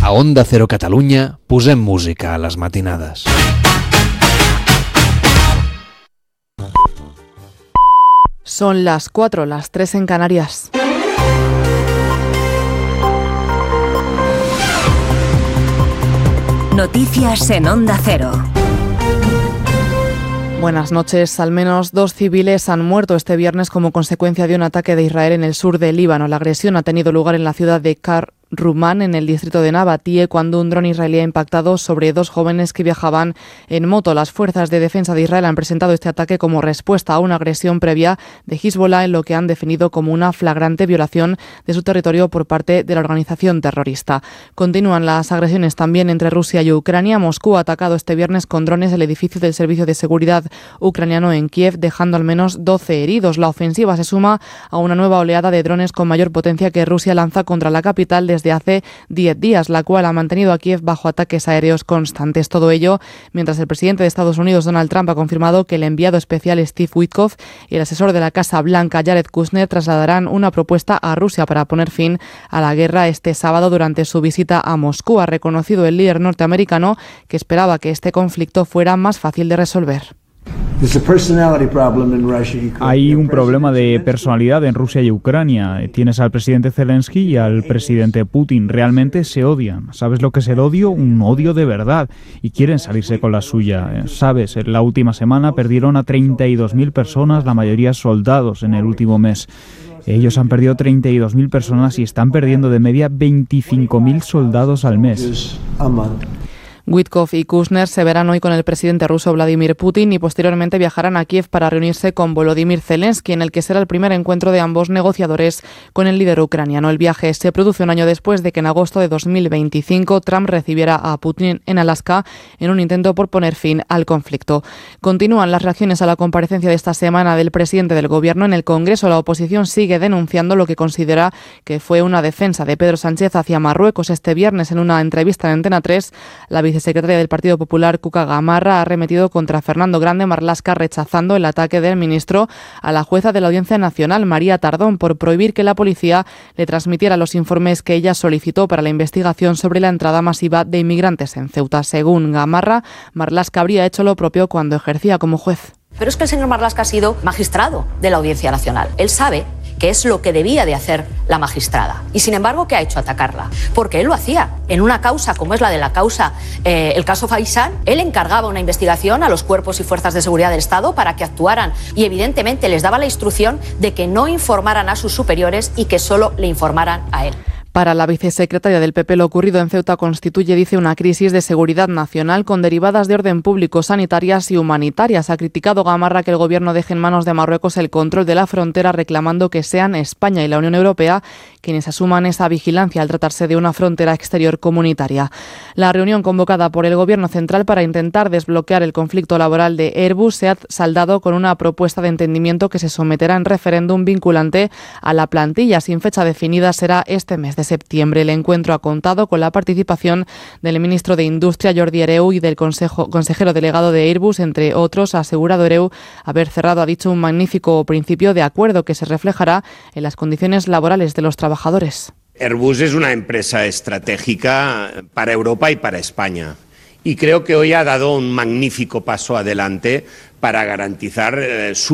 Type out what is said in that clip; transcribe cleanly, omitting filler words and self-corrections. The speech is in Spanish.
A Onda Cero Catalunya posem música a les matinades. Son las 4, las 3 en Canarias. Noticias en Onda Cero. Buenas noches. Al menos 2 civiles han muerto este viernes como consecuencia de un ataque de Israel en el sur del Líbano. La agresión ha tenido lugar en la ciudad de Rumán, en el distrito de Nabatie, cuando un dron israelí ha impactado sobre 2 jóvenes que viajaban en moto. Las fuerzas de defensa de Israel han presentado este ataque como respuesta a una agresión previa de Hezbollah, en lo que han definido como una flagrante violación de su territorio por parte de la organización terrorista. Continúan las agresiones también entre Rusia y Ucrania. Moscú ha atacado este viernes con drones el edificio del Servicio de Seguridad ucraniano en Kiev, dejando al menos 12 heridos. La ofensiva se suma a una nueva oleada de drones con mayor potencia que Rusia lanza contra la capital desde hace 10 días, la cual ha mantenido a Kiev bajo ataques aéreos constantes. Todo ello mientras el presidente de Estados Unidos, Donald Trump, ha confirmado que el enviado especial Steve Witkoff y el asesor de la Casa Blanca, Jared Kushner, trasladarán una propuesta a Rusia para poner fin a la guerra este sábado durante su visita a Moscú. Ha reconocido el líder norteamericano que esperaba que este conflicto fuera más fácil de resolver. Hay un problema de personalidad en Rusia y Ucrania. Tienes al presidente Zelensky y al presidente Putin. Realmente se odian. ¿Sabes lo que es el odio? Un odio de verdad. Y quieren salirse con la suya. ¿Sabes? En la última semana perdieron a 32.000 personas, la mayoría soldados, en el último mes. Ellos han perdido 32.000 personas y están perdiendo de media 25.000 soldados al mes. Witkoff y Kushner se verán hoy con el presidente ruso Vladimir Putin y posteriormente viajarán a Kiev para reunirse con Volodymyr Zelensky, en el que será el primer encuentro de ambos negociadores con el líder ucraniano. El viaje se produce un año después de que en agosto de 2025 Trump recibiera a Putin en Alaska en un intento por poner fin al conflicto. Continúan las reacciones a la comparecencia de esta semana del presidente del Gobierno en el Congreso. La oposición sigue denunciando lo que considera que fue una defensa de Pedro Sánchez hacia Marruecos. Este viernes, en una entrevista en Antena 3, la vicesecretaria del Partido Popular, Cuca Gamarra, ha arremetido contra Fernando Grande Marlaska, rechazando el ataque del ministro a la jueza de la Audiencia Nacional, María Tardón, por prohibir que la policía le transmitiera los informes que ella solicitó para la investigación sobre la entrada masiva de inmigrantes en Ceuta. Según Gamarra, Marlaska habría hecho lo propio cuando ejercía como juez. Pero es que el señor Marlaska ha sido magistrado de la Audiencia Nacional. Él sabe que es lo que debía de hacer la magistrada. Y sin embargo, ¿qué ha hecho? Atacarla. Porque él lo hacía. En una causa como es la de la causa, el caso Faisán, él encargaba una investigación a los cuerpos y fuerzas de seguridad del Estado para que actuaran y evidentemente les daba la instrucción de que no informaran a sus superiores y que solo le informaran a él. Para la vicesecretaria del PP, lo ocurrido en Ceuta constituye, dice, una crisis de seguridad nacional con derivadas de orden público, sanitarias y humanitarias. Ha criticado Gamarra que el Gobierno deje en manos de Marruecos el control de la frontera, reclamando que sean España y la Unión Europea quienes asuman esa vigilancia al tratarse de una frontera exterior comunitaria. La reunión convocada por el Gobierno central para intentar desbloquear el conflicto laboral de Airbus se ha saldado con una propuesta de entendimiento que se someterá en referéndum vinculante a la plantilla. Sin fecha definida, será este mes de septiembre. El encuentro ha contado con la participación del ministro de Industria, Jordi Hereu, y del consejero delegado de Airbus, entre otros. Ha asegurado Hereu haber cerrado, ha dicho, un magnífico principio de acuerdo que se reflejará en las condiciones laborales de los trabajadores. Airbus es una empresa estratégica para Europa y para España. Y creo que hoy ha dado un magnífico paso adelante para garantizar su